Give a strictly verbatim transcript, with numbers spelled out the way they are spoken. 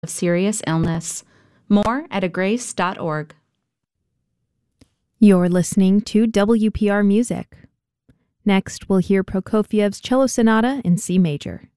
of serious illness. More at a grace dot org. You're listening to W P R Music. Next, we'll hear Prokofiev's Cello Sonata in C major.